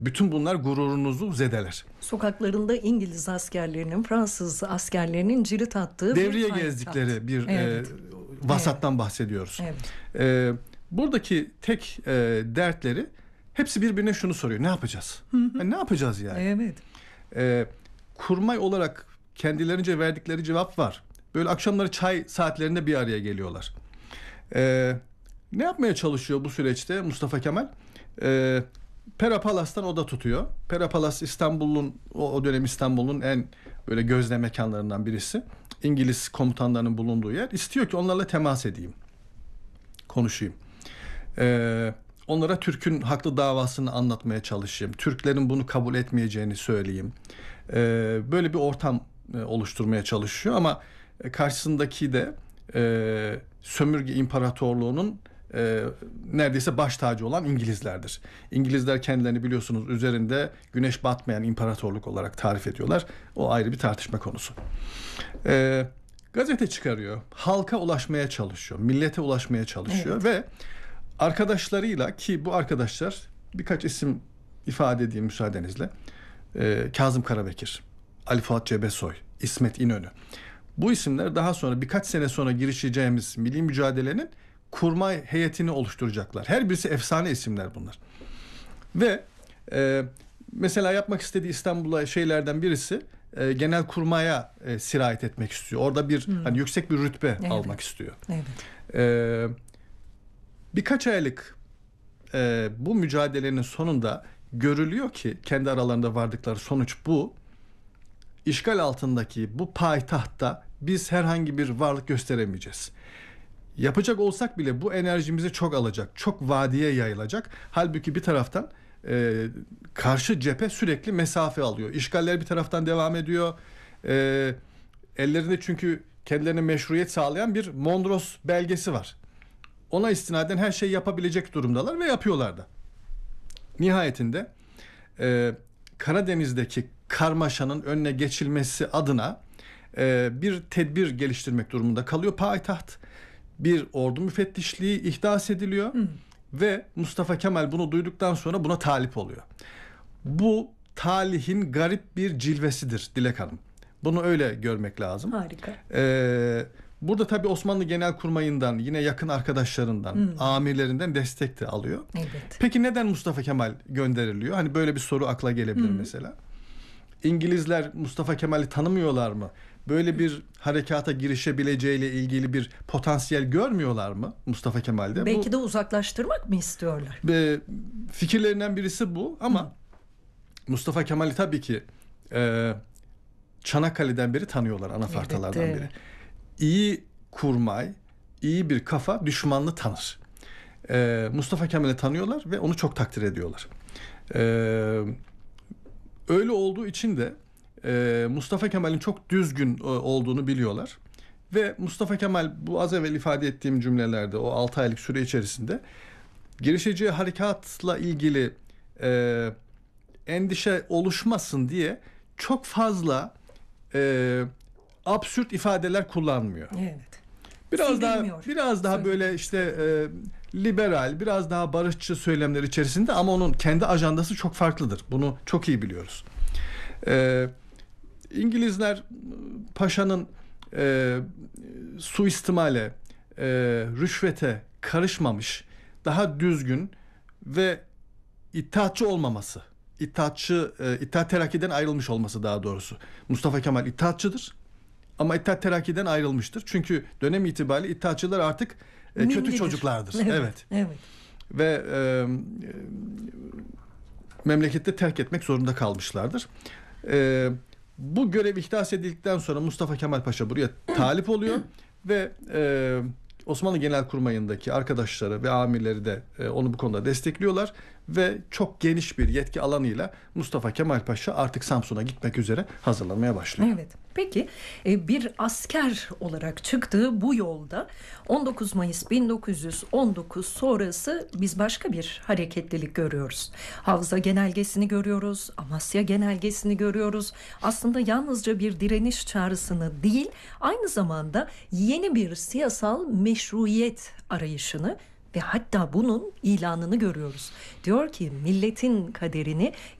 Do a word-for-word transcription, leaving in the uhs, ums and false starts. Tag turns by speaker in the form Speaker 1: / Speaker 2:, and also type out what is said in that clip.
Speaker 1: Bütün bunlar gururunuzu zedeler.
Speaker 2: Sokaklarında İngiliz askerlerinin, Fransız askerlerinin cirit attığı
Speaker 1: devriye
Speaker 2: bir
Speaker 1: gezdikleri bir
Speaker 2: evet.
Speaker 1: e, vasattan evet. bahsediyoruz.
Speaker 2: Evet.
Speaker 1: E, buradaki tek e, dertleri hepsi birbirine şunu soruyor: ne yapacağız?
Speaker 2: Hı hı.
Speaker 1: Yani ne yapacağız yani?
Speaker 2: Evet.
Speaker 1: E, kurmay olarak kendilerince verdikleri cevap var. Böyle akşamları çay saatlerinde bir araya geliyorlar. E, ne yapmaya çalışıyor bu süreçte Mustafa Kemal? E, Pera Palas'tan oda tutuyor. Pera Palas İstanbul'un o, o dönem İstanbul'un en böyle gözde mekanlarından birisi. İngiliz komutanlarının bulunduğu yer. İstiyor ki onlarla temas edeyim. Konuşayım. Ee, onlara Türk'ün haklı davasını anlatmaya çalışayım. Türklerin bunu kabul etmeyeceğini söyleyeyim. Ee, böyle bir ortam e, oluşturmaya çalışıyor ama e, karşısındaki de e, sömürge imparatorluğunun e, neredeyse baş tacı olan İngilizlerdir. İngilizler kendilerini biliyorsunuz üzerinde güneş batmayan imparatorluk olarak tarif ediyorlar. O ayrı bir tartışma konusu. E, gazete çıkarıyor. Halka ulaşmaya çalışıyor. Millete ulaşmaya çalışıyor. Evet. Ve arkadaşlarıyla, ki bu arkadaşlar birkaç isim ifade edeyim müsaadenizle. E, Kazım Karabekir, Ali Fuat Cebesoy, İsmet İnönü. Bu isimler daha sonra birkaç sene sonra girişeceğimiz milli mücadelenin kurmay heyetini oluşturacaklar. Her birisi efsane isimler bunlar. Ve e, mesela yapmak istediği İstanbul'a şeylerden birisi e, Genelkurmay'a e, sirayet etmek istiyor. Orada bir hmm. hani yüksek bir rütbe evet. almak istiyor.
Speaker 2: Evet.
Speaker 1: E, birkaç aylık e, bu mücadelenin sonunda görülüyor ki kendi aralarında vardıkları sonuç bu. İşgal altındaki bu payitahtta biz herhangi bir varlık gösteremeyeceğiz. Yapacak olsak bile bu enerjimizi çok alacak, çok vadiye yayılacak. Halbuki bir taraftan e, karşı cephe sürekli mesafe alıyor. İşgaller bir taraftan devam ediyor. E, ellerinde çünkü kendilerine meşruiyet sağlayan bir Mondros belgesi var. Ona istinaden her şeyi yapabilecek durumdalar ve yapıyorlar da. Nihayetinde e, Karadeniz'deki karmaşanın önüne geçilmesi adına e, bir tedbir geliştirmek durumunda kalıyor payitaht. Bir ordu müfettişliği ihdas ediliyor Hı. ve Mustafa Kemal bunu duyduktan sonra buna talip oluyor. Bu talihin garip bir cilvesidir Dilek Hanım. Bunu öyle görmek lazım.
Speaker 2: Harika.
Speaker 1: Ee, burada tabii Osmanlı Genelkurmay'ından, yine yakın arkadaşlarından, Hı. amirlerinden destek de alıyor.
Speaker 2: Evet.
Speaker 1: Peki neden Mustafa Kemal gönderiliyor? Hani böyle bir soru akla gelebilir Hı. mesela. İngilizler Mustafa Kemal'i tanımıyorlar mı? Böyle bir harekata girişebileceğiyle ilgili bir potansiyel görmüyorlar mı Mustafa Kemal'de?
Speaker 2: Belki
Speaker 1: bu,
Speaker 2: de uzaklaştırmak mı istiyorlar?
Speaker 1: E, fikirlerinden birisi bu ama Hı. Mustafa Kemal'i tabii ki e, Çanakkale'den beri tanıyorlar, anafartalardan
Speaker 2: evet,
Speaker 1: beri. İyi kurmay, iyi bir kafa düşmanını tanır. E, Mustafa Kemal'i tanıyorlar ve onu çok takdir ediyorlar. Evet. Öyle olduğu için de e, Mustafa Kemal'in çok düzgün e, olduğunu biliyorlar. Ve Mustafa Kemal bu az evvel ifade ettiğim cümlelerde o altı aylık süre içerisinde girişeceği harekatla ilgili e, endişe oluşmasın diye çok fazla e, absürt ifadeler kullanmıyor.
Speaker 2: Evet.
Speaker 1: Biraz daha biraz daha böyle işte e, liberal, biraz daha barışçı söylemler içerisinde ama onun kendi ajandası çok farklıdır. Bunu çok iyi biliyoruz. E, İngilizler paşanın e, suistimale, e, rüşvete karışmamış, daha düzgün ve itaatçı olmaması, itaatçı, e, İttihat Terakki'den ayrılmış olması daha doğrusu. Mustafa Kemal itaatçıdır. Ama İttihat Terakki'den ayrılmıştır. Çünkü dönem itibariyle İttihatçılar artık e, kötü çocuklardır.
Speaker 2: Evet.
Speaker 1: Evet.
Speaker 2: evet.
Speaker 1: Ve e, e, memlekette terk etmek zorunda kalmışlardır. E, bu görev ihdas edildikten sonra Mustafa Kemal Paşa buraya talip oluyor ve e, Osmanlı Genelkurmay'ındaki arkadaşları ve amirleri de e, onu bu konuda destekliyorlar ve çok geniş bir yetki alanıyla Mustafa Kemal Paşa artık Samsun'a gitmek üzere hazırlanmaya başlıyor.
Speaker 2: Evet. Peki bir asker olarak çıktığı bu yolda on dokuz Mayıs bin dokuz yüz on dokuz sonrası biz başka bir hareketlilik görüyoruz. Havza Genelgesi'ni görüyoruz, Amasya Genelgesi'ni görüyoruz. Aslında yalnızca bir direniş çağrısını değil, aynı zamanda yeni bir siyasal meşruiyet arayışını ve hatta bunun ilanını görüyoruz. Diyor ki milletin kaderini